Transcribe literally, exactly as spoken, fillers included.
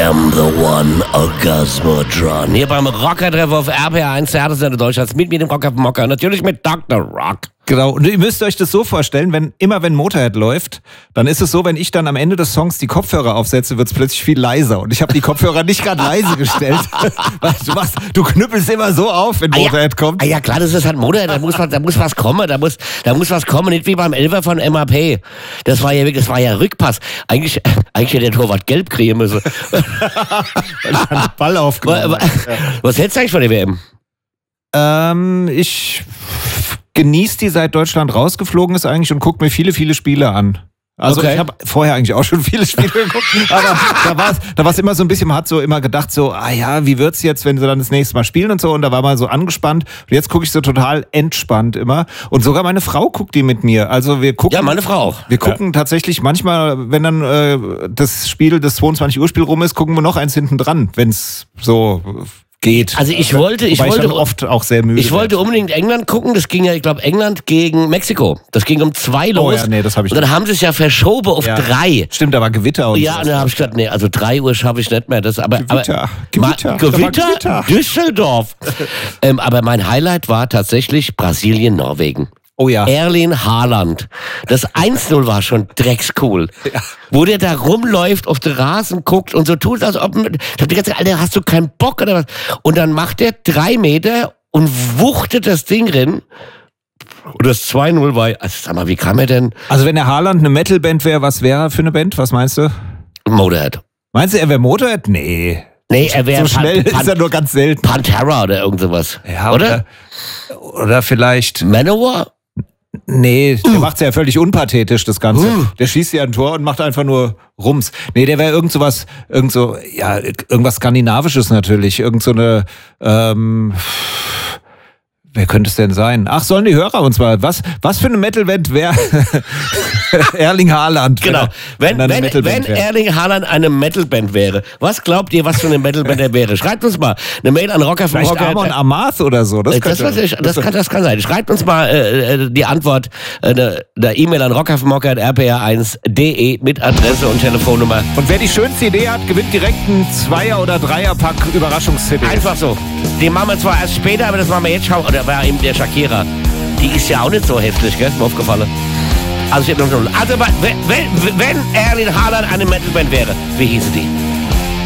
am the one Orgasmotron. Hier beim Rocker-Treffer auf R P R eins, der härteste Deutschlands, mit mir dem Rocker vom Mocker, natürlich mit Doktor Rock. Genau, und ihr müsst euch das so vorstellen, wenn immer wenn Motorhead läuft, dann ist es so, wenn ich dann am Ende des Songs die Kopfhörer aufsetze, wird es plötzlich viel leiser. Und ich habe die Kopfhörer nicht gerade leise gestellt. Weil du, machst, du knüppelst immer so auf, wenn Motorhead ah, ja. kommt. Ah ja, klar, das ist halt Motorhead, da muss, was, da muss was kommen, da muss, da muss was kommen, nicht wie beim Elfer von M A P. Das war ja wirklich, das war ja Rückpass. Eigentlich, eigentlich hätte der Torwart gelb kriegen müssen. Weil ich einen Ball aufgenommen was, was, was hältst du eigentlich von der W M? Ähm, ich genieße die, seit Deutschland rausgeflogen ist eigentlich und gucke mir viele, viele Spiele an. Also okay. Ich habe vorher eigentlich auch schon viele Spiele geguckt, aber da war es da war's immer so ein bisschen, man hat so immer gedacht so, ah ja, wie wird's jetzt, wenn sie dann das nächste Mal spielen und so, und da war man so angespannt und jetzt gucke ich so total entspannt immer und sogar meine Frau guckt die mit mir, also wir gucken. Ja, meine Frau auch. Wir gucken ja. tatsächlich manchmal, wenn dann äh, das Spiel, das zweiundzwanzig Uhr Spiel rum ist, gucken wir noch eins hinten dran, wenn's so geht. Also ich wollte, ich Wobei wollte ich oft auch sehr müde. Ich wollte unbedingt England gucken. Das ging ja, ich glaube, England gegen Mexiko. Das ging um zwei los. Oh ja, nee, das habe ich. Und dann nicht. haben sie es ja verschoben auf ja. drei. Stimmt, da war Gewitter und ja, so. und dann habe ich gesagt, nee, also drei Uhr schaffe ich nicht mehr. Das, aber, Gewitter, aber, Gewitter, Ma, Gewitter, Gewitter, Düsseldorf. ähm, aber mein Highlight war tatsächlich Brasilien-Norwegen. Oh ja. Erling Haaland. Das eins null war schon dreckscool. Ja. Wo der da rumläuft, auf den Rasen guckt und so tut, als ob... Ich hab die ganze Zeit, Alter, hast du keinen Bock oder was? Und dann macht der drei Meter und wuchtet das Ding rein. Und das zwei null war... Also sag mal, wie kam er denn... Also wenn der Haaland eine Metalband wäre, was wäre er für eine Band? Was meinst du? Motorhead. Meinst du, er wäre Motorhead? Nee. Nee, er wäre... So schnell Pan- ist er nur ganz selten. Pantera oder irgend sowas. Ja, oder? Oder, oder vielleicht... Manowar? Nee, der uh. macht's ja völlig unpathetisch, das Ganze. Uh. Der schießt ja ein Tor und macht einfach nur Rums. Nee, der wäre irgend sowas, irgend so, ja, irgendwas Skandinavisches natürlich. Irgend so eine, ähm, wer könnte es denn sein? Ach, sollen die Hörer uns mal, was, was für eine Metalband wäre Erling Haaland? Genau. Wenn, wenn, wenn, wenn Erling Haaland eine Metalband wäre, was glaubt ihr, was für eine Metalband er wäre? Schreibt uns mal eine Mail an Rocker von Rocker. Amon Amarth oder so. Das, das, könnte, das, das, kann, das kann sein. Schreibt uns mal äh, die Antwort äh, der E-Mail an rocker von Mocker at r p r eins punkt d e mit Adresse und Telefonnummer. Und wer die schönste Idee hat, gewinnt direkt einen Zweier- oder Dreierpack Überraschungs-C D. Einfach so. Den machen wir zwar erst später, aber das machen wir jetzt schon. Oder war eben der Shakira. Die ist ja auch nicht so hässlich, gell? Ist mir aufgefallen. Also, ich hab noch, also wenn, wenn, wenn Erling Haaland eine Metalband wäre, wie hieße die?